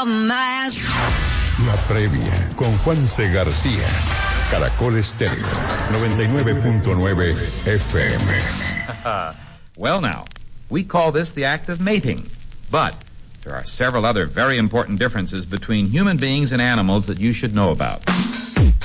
más. La previa con Juanse García. Caracol Estéreo 99.9 FM. Well now, we call this the act of mating. But there are several other very important differences between human beings and animals that you should know about.